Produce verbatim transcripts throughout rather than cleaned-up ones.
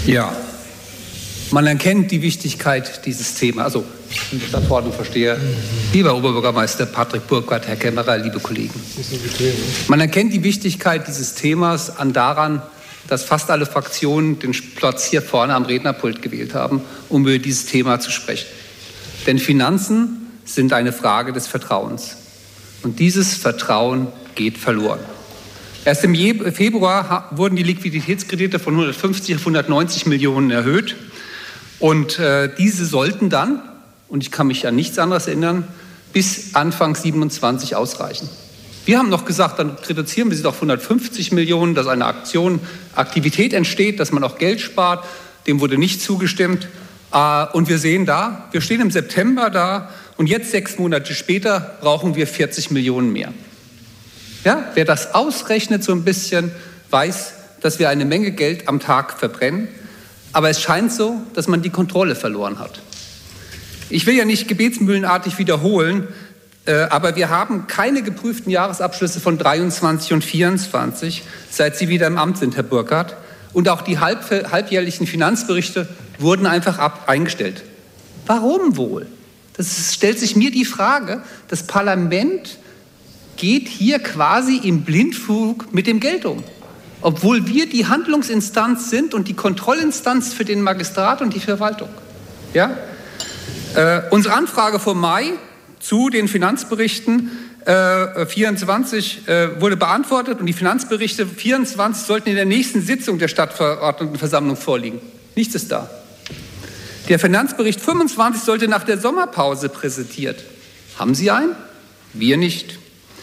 Ja, man erkennt die Wichtigkeit dieses Themas. Also, wenn ich das Verordnung verstehe, lieber Oberbürgermeister Patrick Burkhardt, Herr Kämmerer, liebe Kollegen. Man erkennt die Wichtigkeit dieses Themas an daran, dass fast alle Fraktionen den Platz hier vorne am Rednerpult gewählt haben, um über dieses Thema zu sprechen. Denn Finanzen sind eine Frage des Vertrauens. Und dieses Vertrauen geht verloren. Erst im Februar wurden die Liquiditätskredite von hundertfünfzig auf hundertneunzig Millionen erhöht. Und äh, diese sollten dann, und ich kann mich an nichts anderes erinnern, bis Anfang siebenundzwanzig ausreichen. Wir haben noch gesagt, dann reduzieren wir sie auf hundertfünfzig Millionen, dass eine Aktion, Aktivität entsteht, dass man auch Geld spart. Dem wurde nicht zugestimmt. Äh, und wir sehen da, wir stehen im September da und jetzt sechs Monate später brauchen wir vierzig Millionen mehr. Ja, wer das ausrechnet so ein bisschen, weiß, dass wir eine Menge Geld am Tag verbrennen. Aber es scheint so, dass man die Kontrolle verloren hat. Ich will ja nicht gebetsmühlenartig wiederholen, äh, aber wir haben keine geprüften Jahresabschlüsse von dreiundzwanzig und vierundzwanzig, seit Sie wieder im Amt sind, Herr Burkhardt. Und auch die halb, halbjährlichen Finanzberichte wurden einfach ab, eingestellt. Warum wohl? Das stellt sich mir die Frage, das Parlament geht hier quasi im Blindflug mit dem Geld um. Obwohl wir die Handlungsinstanz sind und die Kontrollinstanz für den Magistrat und die Verwaltung. Ja? Äh, unsere Anfrage vom Mai zu den Finanzberichten äh, vierundzwanzig äh, wurde beantwortet und die Finanzberichte vierundzwanzig sollten in der nächsten Sitzung der Stadtverordnetenversammlung vorliegen. Nichts ist da. Der Finanzbericht fünfundzwanzig sollte nach der Sommerpause präsentiert. Haben Sie einen? Wir nicht.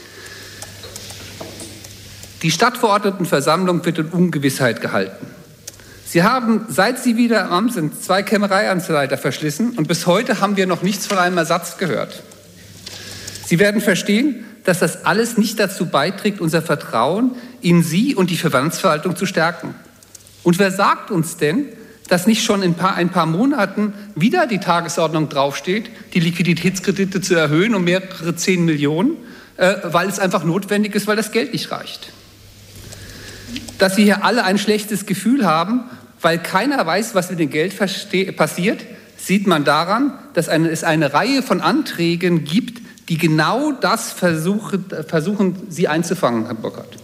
Die Stadtverordnetenversammlung wird in Ungewissheit gehalten. Sie haben, seit Sie wieder im Amt sind, zwei Kämmereiamtsleiter verschlissen und bis heute haben wir noch nichts von einem Ersatz gehört. Sie werden verstehen, dass das alles nicht dazu beiträgt, unser Vertrauen in Sie und die Finanzverwaltung zu stärken. Und wer sagt uns denn, dass nicht schon in ein paar, ein paar Monaten wieder die Tagesordnung draufsteht, die Liquiditätskredite zu erhöhen um mehrere zehn Millionen, äh, weil es einfach notwendig ist, weil das Geld nicht reicht. Dass Sie hier alle ein schlechtes Gefühl haben, weil keiner weiß, was mit dem Geld passiert, sieht man daran, dass eine, es eine Reihe von Anträgen gibt, die genau das versuchen, versuchen Sie einzufangen, Herr Burkhardt.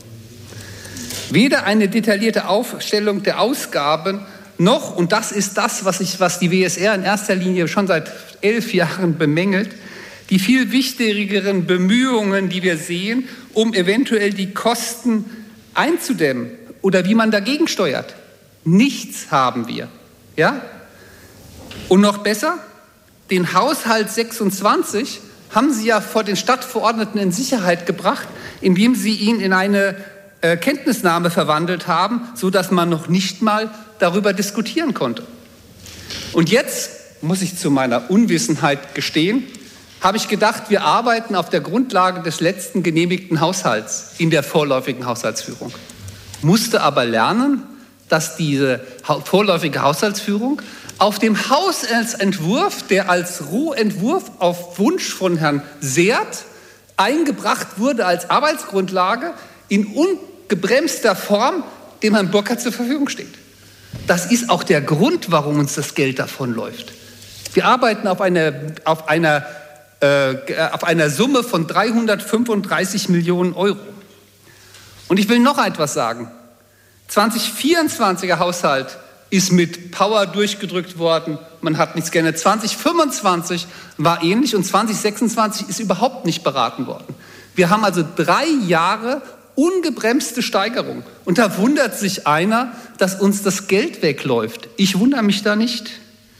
Weder eine detaillierte Aufstellung der Ausgaben noch, und das ist das, was, ich, was die W S R in erster Linie schon seit elf Jahren bemängelt, die viel wichtigeren Bemühungen, die wir sehen, um eventuell die Kosten einzudämmen oder wie man dagegen steuert. Nichts haben wir. Ja? Und noch besser, den Haushalt sechsundzwanzig haben Sie ja vor den Stadtverordneten in Sicherheit gebracht, indem Sie ihn in eine äh, Kenntnisnahme verwandelt haben, sodass man noch nicht mal darüber diskutieren konnte. Und jetzt, muss ich zu meiner Unwissenheit gestehen, habe ich gedacht, wir arbeiten auf der Grundlage des letzten genehmigten Haushalts in der vorläufigen Haushaltsführung. Musste aber lernen, dass diese vorläufige Haushaltsführung auf dem Haushaltsentwurf, der als Rohentwurf auf Wunsch von Herrn Seert eingebracht wurde als Arbeitsgrundlage, in ungebremster Form dem Herrn Burkhardt zur Verfügung steht. Das ist auch der Grund, warum uns das Geld davonläuft. Wir arbeiten auf einer, auf einer, äh, auf einer Summe von dreihundertfünfunddreißig Millionen Euro. Und ich will noch etwas sagen. zwanzig vierundzwanziger Haushalt ist mit Power durchgedrückt worden. Man hat nichts geändert. zwanzig fünfundzwanzig war ähnlich und zwanzig sechsundzwanzig ist überhaupt nicht beraten worden. Wir haben also drei Jahre ungebremste Steigerung. Und da wundert sich einer, dass uns das Geld wegläuft. Ich wundere mich da nicht.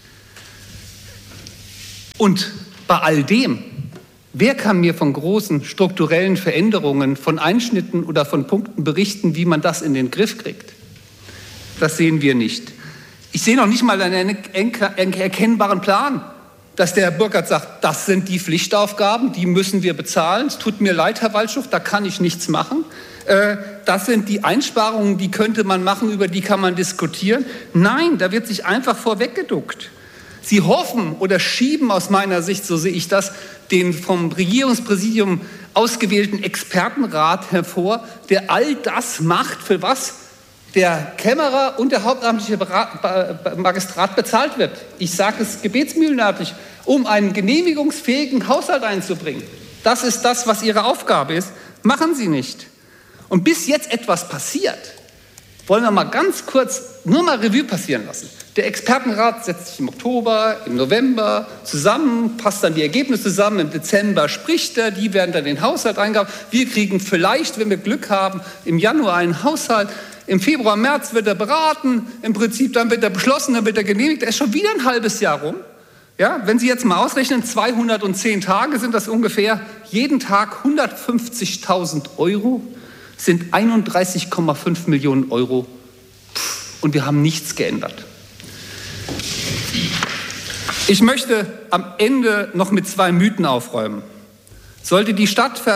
Und bei all dem, wer kann mir von großen strukturellen Veränderungen, von Einschnitten oder von Punkten berichten, wie man das in den Griff kriegt? Das sehen wir nicht. Ich sehe noch nicht mal einen erkennbaren Plan, dass der Herr Burkhardt sagt, das sind die Pflichtaufgaben, die müssen wir bezahlen. Es tut mir leid, Herr Waldschuk, da kann ich nichts machen. Das sind die Einsparungen, die könnte man machen, über die kann man diskutieren. Nein, da wird sich einfach vorweggeduckt. Sie hoffen oder schieben aus meiner Sicht, so sehe ich das, den vom Regierungspräsidium ausgewählten Expertenrat hervor, der all das macht, für was der Kämmerer und der hauptamtliche Magistrat bezahlt wird. Ich sage es gebetsmühlenartig, um einen genehmigungsfähigen Haushalt einzubringen. Das ist das, was Ihre Aufgabe ist. Machen Sie nicht. Und bis jetzt etwas passiert, wollen wir mal ganz kurz nur mal Revue passieren lassen. Der Expertenrat setzt sich im Oktober, im November zusammen, passt dann die Ergebnisse zusammen. Im Dezember spricht er, die werden dann in den Haushalt eingebaut. Wir kriegen vielleicht, wenn wir Glück haben, im Januar einen Haushalt. Im Februar, März wird er beraten. Im Prinzip dann wird er beschlossen, dann wird er genehmigt. Er ist schon wieder ein halbes Jahr rum. Ja, wenn Sie jetzt mal ausrechnen, zweihundertzehn Tage sind das ungefähr. Jeden Tag hundertfünfzigtausend Euro sind einunddreißig Komma fünf Millionen Euro. Und wir haben nichts geändert. Ich möchte am Ende noch mit zwei Mythen aufräumen. Sollte die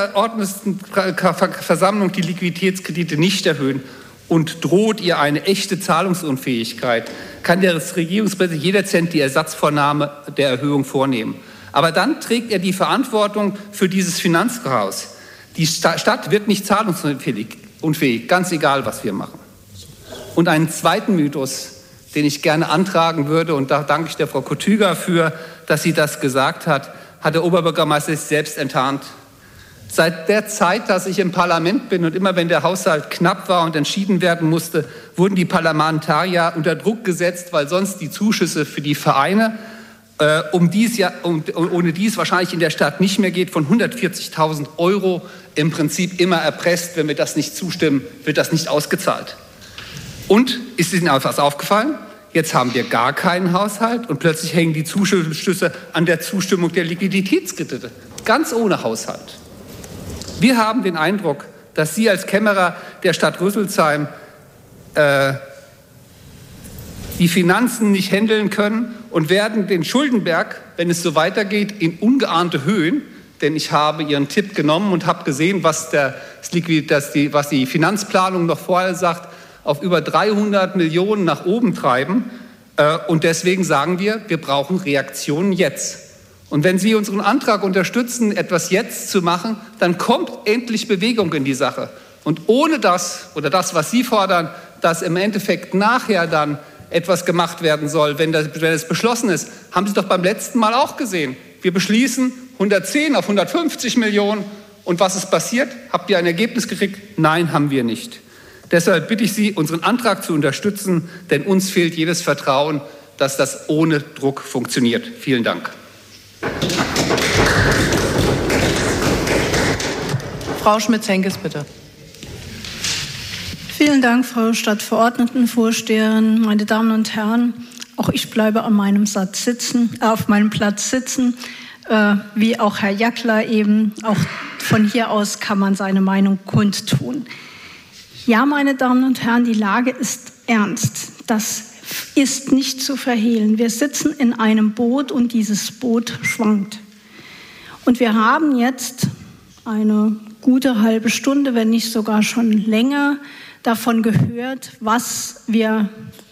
Stadtverordnetenversammlung die Liquiditätskredite nicht erhöhen und droht ihr eine echte Zahlungsunfähigkeit, kann der Regierungspräsident jederzeit die Ersatzvornahme der Erhöhung vornehmen. Aber dann trägt er die Verantwortung für dieses Finanzchaos. Die Stadt wird nicht zahlungsunfähig, ganz egal, was wir machen. Und einen zweiten Mythos, den ich gerne antragen würde, und da danke ich der Frau Kotüger für, dass sie das gesagt hat, hat der Oberbürgermeister sich selbst enttarnt. Seit der Zeit, dass ich im Parlament bin und immer wenn der Haushalt knapp war und entschieden werden musste, wurden die Parlamentarier unter Druck gesetzt, weil sonst die Zuschüsse für die Vereine, äh, um dies ja, um, ohne dies wahrscheinlich in der Stadt nicht mehr geht, von hundertvierzigtausend Euro im Prinzip immer erpresst. Wenn wir das nicht zustimmen, wird das nicht ausgezahlt. Und ist Ihnen etwas aufgefallen? Jetzt haben wir gar keinen Haushalt und plötzlich hängen die Zuschüsse an der Zustimmung der Liquiditätskredite. Ganz ohne Haushalt. Wir haben den Eindruck, dass Sie als Kämmerer der Stadt Rüsselsheim äh, die Finanzen nicht handeln können und werden den Schuldenberg, wenn es so weitergeht, in ungeahnte Höhen, denn ich habe Ihren Tipp genommen und habe gesehen, was, der, das die, was die Finanzplanung noch vorher sagt, auf über dreihundert Millionen nach oben treiben. Und deswegen sagen wir, wir brauchen Reaktionen jetzt. Und wenn Sie unseren Antrag unterstützen, etwas jetzt zu machen, dann kommt endlich Bewegung in die Sache. Und ohne das oder das, was Sie fordern, dass im Endeffekt nachher dann etwas gemacht werden soll, wenn das, wenn es beschlossen ist, haben Sie doch beim letzten Mal auch gesehen. Wir beschließen hundertzehn auf hundertfünfzig Millionen. Und was ist passiert? Habt ihr ein Ergebnis gekriegt? Nein, haben wir nicht. Deshalb bitte ich Sie, unseren Antrag zu unterstützen, denn uns fehlt jedes Vertrauen, dass das ohne Druck funktioniert. Vielen Dank. Frau Schmitz-Henkes, bitte. Vielen Dank, Frau Stadtverordnetenvorsteherin, meine Damen und Herren. Auch ich bleibe an meinem Satz sitzen, äh, auf meinem Platz sitzen, äh, wie auch Herr Jackler eben. Auch von hier aus kann man seine Meinung kundtun. Ja, meine Damen und Herren, die Lage ist ernst. Das ist nicht zu verhehlen. Wir sitzen in einem Boot und dieses Boot schwankt. Und wir haben jetzt eine gute halbe Stunde, wenn nicht sogar schon länger, davon gehört, was wir,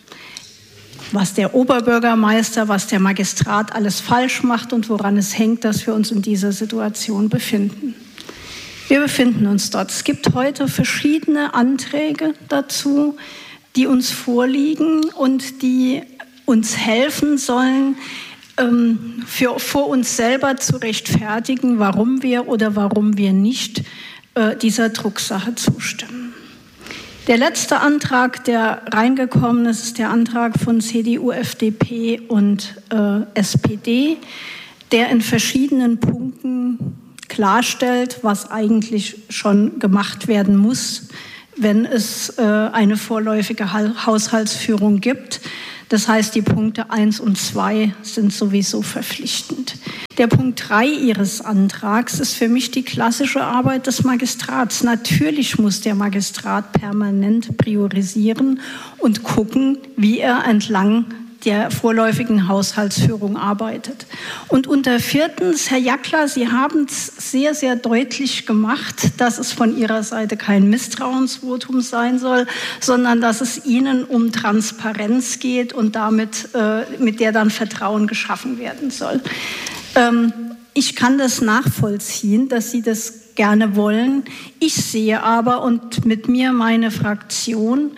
was der Oberbürgermeister, was der Magistrat alles falsch macht und woran es hängt, dass wir uns in dieser Situation befinden. Wir befinden uns dort. Es gibt heute verschiedene Anträge dazu, die uns vorliegen und die uns helfen sollen, ähm, für, vor uns selber zu rechtfertigen, warum wir oder warum wir nicht äh, dieser Drucksache zustimmen. Der letzte Antrag, der reingekommen ist, ist der Antrag von C D U, F D P und äh, S P D, der in verschiedenen Punkten klarstellt, was eigentlich schon gemacht werden muss, wenn es äh, eine vorläufige Haushaltsführung gibt. Das heißt, die Punkte eins und zwei sind sowieso verpflichtend. Der Punkt drei Ihres Antrags ist für mich die klassische Arbeit des Magistrats. Natürlich muss der Magistrat permanent priorisieren und gucken, wie er entlang der vorläufigen Haushaltsführung arbeitet. Und unter viertens, Herr Jackler, Sie haben es sehr, sehr deutlich gemacht, dass es von Ihrer Seite kein Misstrauensvotum sein soll, sondern dass es Ihnen um Transparenz geht und damit, äh, mit der dann Vertrauen geschaffen werden soll. Ähm, ich kann das nachvollziehen, dass Sie das gerne wollen. Ich sehe aber und mit mir meine Fraktion,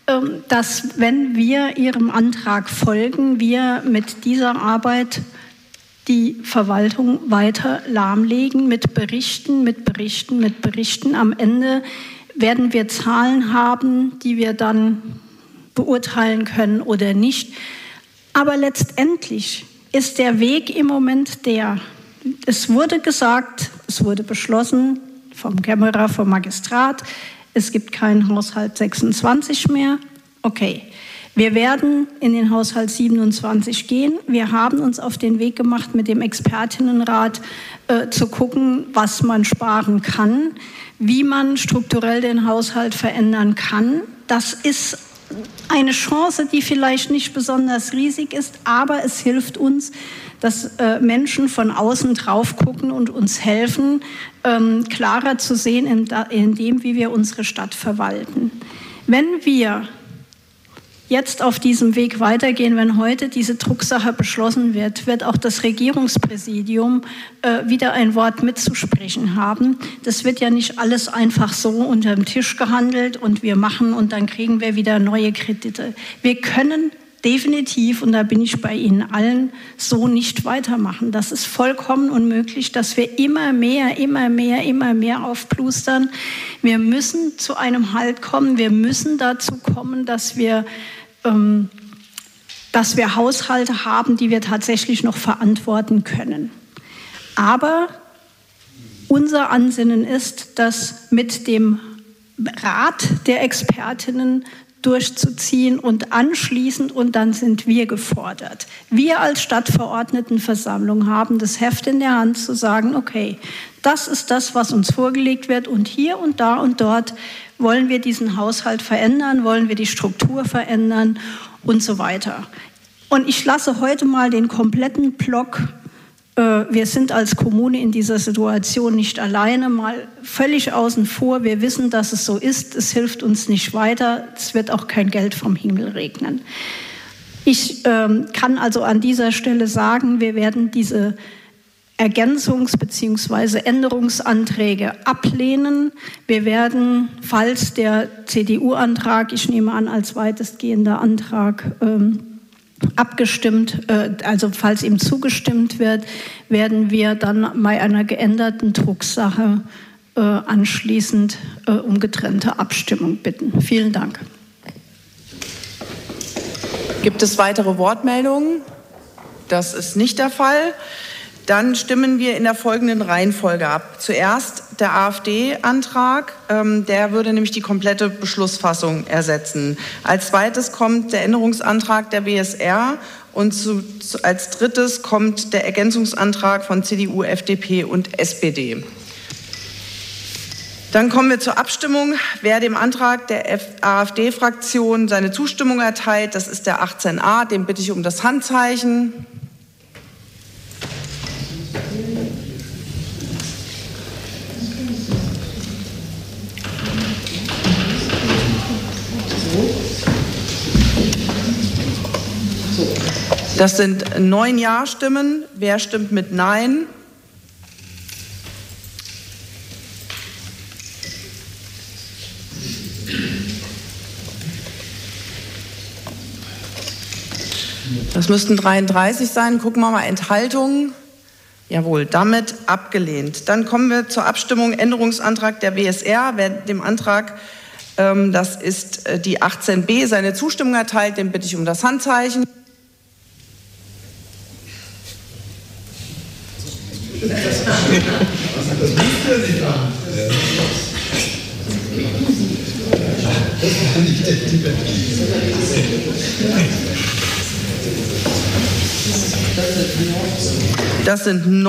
dass, wenn wir Ihrem Antrag folgen, wir mit dieser Arbeit die Verwaltung weiter lahmlegen mit Berichten, mit Berichten, mit Berichten. Am Ende werden wir Zahlen haben, die wir dann beurteilen können oder nicht. Aber letztendlich ist der Weg im Moment der, es wurde gesagt, es wurde beschlossen vom Kämmerer, vom Magistrat, es gibt keinen Haushalt sechsundzwanzig mehr. Okay, wir werden in den Haushalt siebenundzwanzig gehen. Wir haben uns auf den Weg gemacht, mit dem Expertinnenrat äh, zu gucken, was man sparen kann, wie man strukturell den Haushalt verändern kann. Das ist eine Chance, die vielleicht nicht besonders riesig ist, aber es hilft uns, dass äh, Menschen von außen drauf gucken und uns helfen, ähm, klarer zu sehen in, in dem, wie wir unsere Stadt verwalten. Wenn wir jetzt auf diesem Weg weitergehen, wenn heute diese Drucksache beschlossen wird, wird auch das Regierungspräsidium äh, wieder ein Wort mitzusprechen haben. Das wird ja nicht alles einfach so unter dem Tisch gehandelt und wir machen und dann kriegen wir wieder neue Kredite. Wir können definitiv, und da bin ich bei Ihnen allen, so nicht weitermachen. Das ist vollkommen unmöglich, dass wir immer mehr, immer mehr, immer mehr aufplustern. Wir müssen zu einem Halt kommen. Wir müssen dazu kommen, dass wir, ähm, dass wir Haushalte haben, die wir tatsächlich noch verantworten können. Aber unser Ansinnen ist, dass mit dem Rat der Expertinnen durchzuziehen und anschließend, und dann sind wir gefordert. Wir als Stadtverordnetenversammlung haben das Heft in der Hand zu sagen, okay, das ist das, was uns vorgelegt wird und hier und da und dort wollen wir diesen Haushalt verändern, wollen wir die Struktur verändern und so weiter. Und ich lasse heute mal den kompletten Block, wir sind als Kommune in dieser Situation nicht alleine, mal völlig außen vor. Wir wissen, dass es so ist. Es hilft uns nicht weiter. Es wird auch kein Geld vom Himmel regnen. Ich ähm, kann also an dieser Stelle sagen, wir werden diese Ergänzungs- bzw. Änderungsanträge ablehnen. Wir werden, falls der C D U-Antrag, ich nehme an, als weitestgehender Antrag ähm, abgestimmt, also falls ihm zugestimmt wird, werden wir dann bei einer geänderten Drucksache äh, anschließend äh, um getrennte Abstimmung bitten. Vielen Dank. Gibt es weitere Wortmeldungen? Das ist nicht der Fall. Dann stimmen wir in der folgenden Reihenfolge ab. Zuerst der AfD-Antrag, ähm, der würde nämlich die komplette Beschlussfassung ersetzen. Als zweites kommt der Änderungsantrag der B S R und zu, zu, als drittes kommt der Ergänzungsantrag von C D U, F D P und S P D. Dann kommen wir zur Abstimmung. Wer dem Antrag der AfD-Fraktion seine Zustimmung erteilt, das ist der achtzehn a, den bitte ich um das Handzeichen. Das sind neun Ja-Stimmen. Wer stimmt mit Nein? Das müssten dreiunddreißig sein. Gucken wir mal, Enthaltungen. Jawohl, damit abgelehnt. Dann kommen wir zur Abstimmung. Änderungsantrag der B S R. Wer dem Antrag, ähm, das ist äh, die achtzehn b, seine Zustimmung erteilt, den bitte ich um das Handzeichen. Das sind